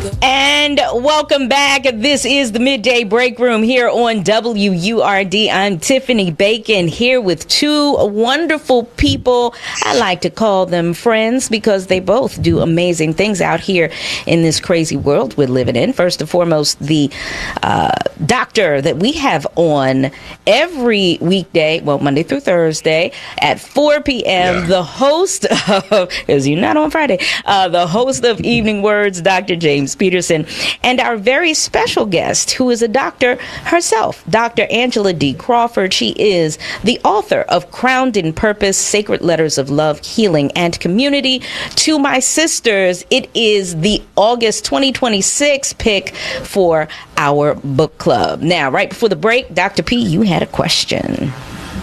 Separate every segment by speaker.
Speaker 1: And welcome back. This is the Midday Break Room here on WURD. I'm Tiffany Bacon here with two wonderful people. I like to call them friends because they both do amazing things out here in this crazy world we're living in. First and foremost, the doctor that we have on every weekday, well, Monday through Thursday at 4 p.m. The host of, because you're not on Friday, the host of Evening Words, Dr. James Peterson, and our very special guest, who is a doctor herself, Dr. Angela D. Crawford. She is the author of Crowned in Purpose, Sacred Letters of Love, Healing, and Community. To my sisters, it is the August 2026 pick for our book club. Now, right before the break, Dr. P, you had a question.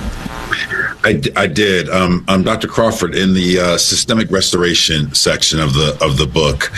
Speaker 2: I did. I'm Dr. Crawford in the systemic restoration section of the book.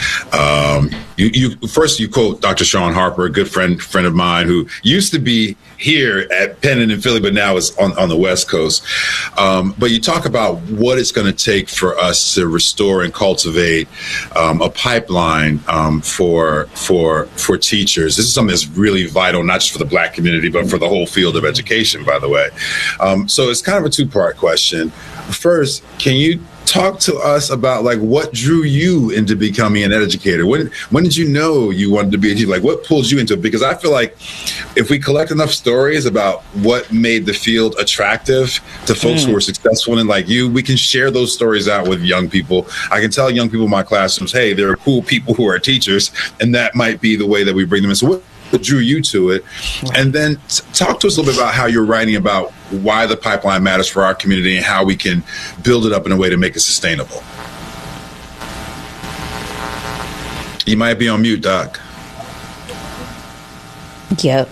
Speaker 2: You quote Dr. Sean Harper, a good friend of mine who used to be here at Penn and in Philly, but now is on the West Coast. But you talk about what it's going to take for us to restore and cultivate a pipeline for teachers. This is something that's really vital, not just for the Black community, but for the whole field of education, by the way. So it's kind of a two-part question. First, can you talk to us about what drew you into becoming an educator? When did you know you wanted to be a teacher? What pulled you into it? Because I feel like if we collect enough stories about what made the field attractive to folks who are successful and like you, we can share those stories out with young people. I can tell young people in my classrooms, hey, there are cool people who are teachers, and that might be the way that we bring them in. So what drew you to it? And then talk to us a little bit about how you're writing about why the pipeline matters for our community and how we can build it up in a way to make it sustainable. You might be on mute, Doc.
Speaker 1: Yep.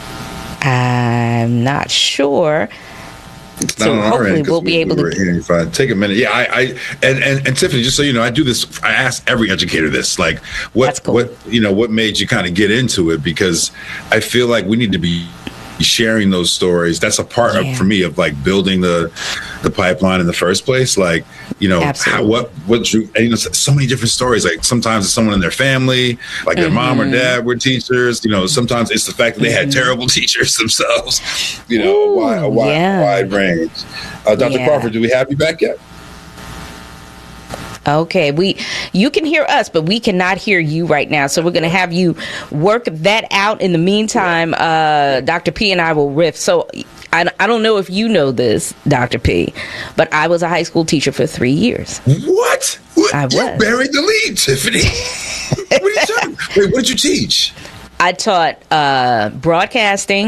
Speaker 1: I'm not sure. So hopefully we'll be able to
Speaker 2: take a minute. Yeah, and Tiffany, just so you know, I do this. I ask every educator this, what made you kind of get into it? Because I feel like we need to be sharing those stories. That's a part of, for me, of building the pipeline in the first place. What drew, and, so many different stories. Sometimes it's someone in their family, their mom or dad were teachers. Sometimes it's the fact that they had terrible teachers themselves. A wide range. Dr. Crawford, do we have you back yet?
Speaker 1: Okay, you can hear us, but we cannot hear you right now. So we're going to have you work that out. In the meantime, Dr. P and I will riff. So I don't know if you know this, Dr. P, but I was a high school teacher for 3 years.
Speaker 2: What?
Speaker 1: I was.
Speaker 2: You buried the lead, Tiffany. What are you talking? Wait, what did you teach?
Speaker 1: I taught broadcasting.